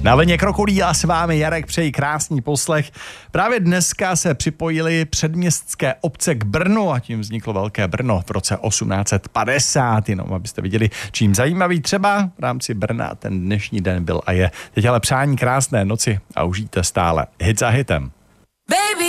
Na vlně Krokodýl a s vámi Jarek, přeji krásný poslech. Právě dneska se připojily předměstské obce k Brnu a tím vzniklo Velké Brno v roce 1850, jenom abyste viděli, čím zajímavý třeba v rámci Brna ten dnešní den byl a je. Teď ale přání krásné noci a užijte stále hit za hitem.